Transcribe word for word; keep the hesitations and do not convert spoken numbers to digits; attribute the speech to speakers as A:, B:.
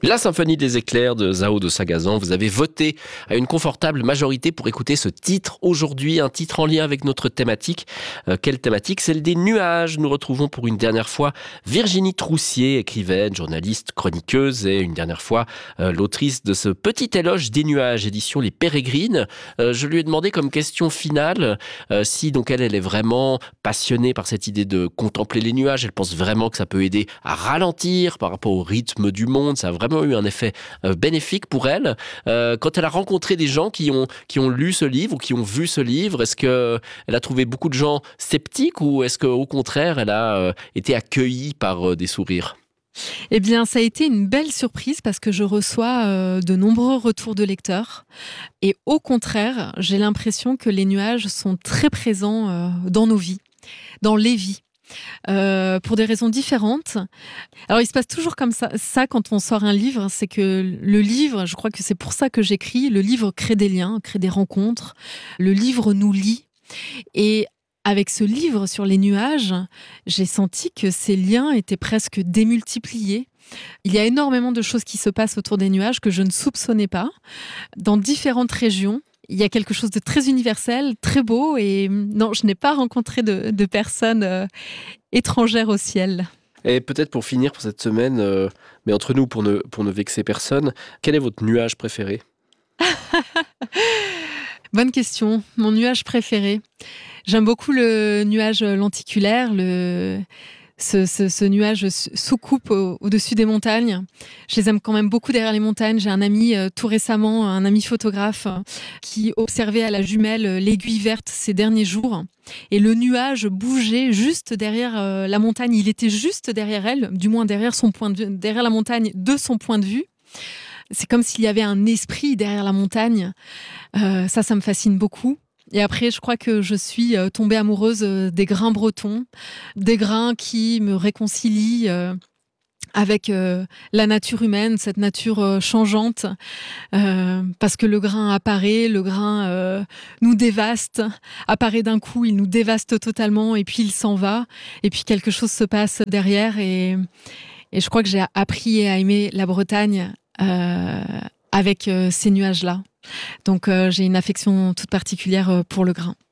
A: La symphonie des éclairs de Zao de Sagazan, vous avez voté à une confortable majorité pour écouter ce titre aujourd'hui, un titre en lien avec notre thématique. Euh, quelle thématique ? Celle des nuages. Nous retrouvons pour une dernière fois Virginie Troussier, écrivaine, journaliste, chroniqueuse et une dernière fois euh, l'autrice de ce petit éloge des nuages, édition Les Pérégrines. Euh, je lui ai demandé comme question finale euh, si donc elle, elle est vraiment passionnée par cette idée de contempler les nuages. Elle pense vraiment que ça peut aider à ralentir par rapport au rythme du monde. Ça a vraiment eu un effet euh, bénéfique pour elle. Euh, quand elle a rencontré des gens qui ont, qui ont lu ce livre ou qui ont vu ce livre, est-ce qu'elle a trouvé beaucoup de gens sceptiques ou est-ce qu'au contraire, elle a euh, été accueillie par euh, des sourires ?
B: Eh bien, ça a été une belle surprise parce que je reçois euh, de nombreux retours de lecteurs. Et au contraire, j'ai l'impression que les nuages sont très présents euh, dans nos vies, dans les vies. Euh, pour des raisons différentes. Alors, il se passe toujours comme ça, ça quand on sort un livre, c'est que le livre, je crois que c'est pour ça que j'écris, le livre crée des liens, crée des rencontres, le livre nous lie. Et avec ce livre sur les nuages, j'ai senti que ces liens étaient presque démultipliés. Il y a énormément de choses qui se passent autour des nuages que je ne soupçonnais pas, dans différentes régions. Il y a quelque chose de très universel, très beau, et non, je n'ai pas rencontré de, de personnes euh, étrangères au ciel.
A: Et peut-être pour finir pour cette semaine, euh, mais entre nous, pour ne, pour ne vexer personne, quel est votre nuage préféré ?
B: Bonne question. Mon nuage préféré. J'aime beaucoup le nuage lenticulaire, le... Ce, ce, ce nuage soucoupe au, au-dessus des montagnes. Je les aime quand même beaucoup derrière les montagnes. J'ai un ami euh, tout récemment, un ami photographe, euh, qui observait à la jumelle euh, l'aiguille verte ces derniers jours. Et le nuage bougeait juste derrière euh, la montagne. Il était juste derrière elle, du moins derrière son point de vue, derrière la montagne de son point de vue. C'est comme s'il y avait un esprit derrière la montagne. Euh, ça, ça me fascine beaucoup. Et après, je crois que je suis tombée amoureuse des grains bretons, des grains qui me réconcilient avec la nature humaine, cette nature changeante, parce que le grain apparaît, le grain nous dévaste, apparaît d'un coup, il nous dévaste totalement et puis il s'en va, et puis quelque chose se passe derrière. Et, et je crois que j'ai appris à aimer la Bretagne euh, avec ces nuages-là. Donc euh, j'ai une affection toute particulière pour le grain.